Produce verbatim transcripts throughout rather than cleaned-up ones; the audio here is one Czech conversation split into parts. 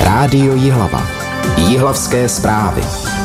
Rádio Jihlava. Jihlavské zprávy.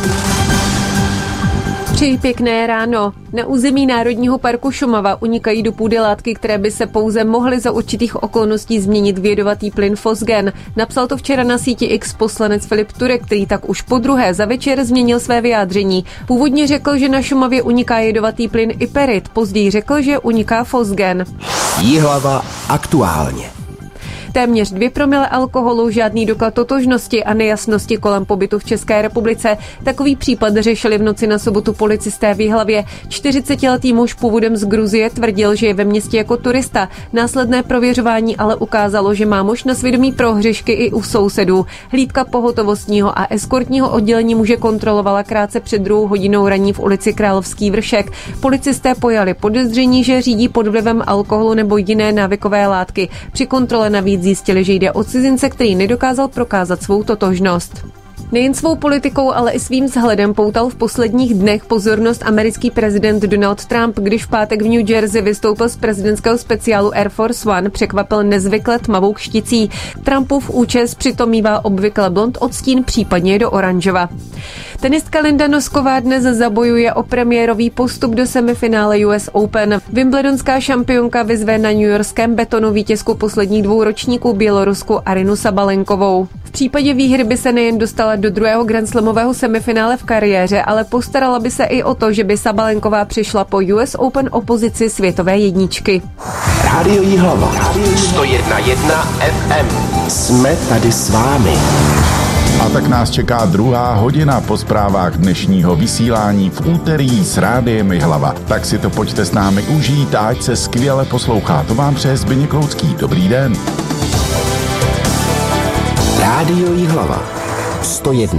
Přeji pěkné ráno. Na území Národního parku Šumava unikají do půdy látky, které by se pouze mohly za určitých okolností změnit v jedovatý plyn fosgen. Napsal to včera na síti X poslanec Filip Turek, který tak už podruhé za večer změnil své vyjádření. Původně řekl, že na Šumavě uniká jedovatý plyn Iperit, později řekl, že uniká fosgen. Jihlava aktuálně. Téměř dvě promile alkoholu, žádný doklad totožnosti a nejasnosti kolem pobytu v České republice. Takový případ řešili v noci na sobotu policisté v Jihlavě. čtyřicetiletý muž původem z Gruzie tvrdil, že je ve městě jako turista. Následné prověřování ale ukázalo, že má muž na svědomí prohřešky i u sousedů. Hlídka pohotovostního a eskortního oddělení muže kontrolovala krátce před druhou hodinou raní v ulici Královský Vršek. Policisté pojali podezření, že řídí pod vlivem alkoholu nebo jiné návykové látky. Při kontrole navíc zjistili, že jde o cizince, který nedokázal prokázat svou totožnost. Nejen svou politikou, ale i svým vzhledem poutal v posledních dnech pozornost americký prezident Donald Trump, když v pátek v New Jersey vystoupil z prezidentského speciálu Air Force One, překvapil nezvykle tmavou kšticí. Trumpův účes přitom mívá obvykle blond odstín, případně do oranžova. Tenistka Linda Nosková dnes zabojuje o premiérový postup do semifinále U S Open. Wimbledonská šampionka vyzve na newyorském betonu vítězku posledních dvou ročníků Bělorusku Arinu Sabalenkovou. V případě výhry by se nejen dostala do druhého grandslamového semifinále v kariéře, ale postarala by se i o to, že by Sabalenková přišla po U S Open o pozici světové jedničky. Rádio Jihlava. sto jedna celá jedna F M. Jsme tady s vámi. A tak nás čeká druhá hodina po zprávách dnešního vysílání v úterý s Rádiem Jihlava. Tak si to pojďte s námi užít a ať se skvěle poslouchá. To vám přeje Zbyněk Loucký. Dobrý den. Rádio Jihlava. sto jedna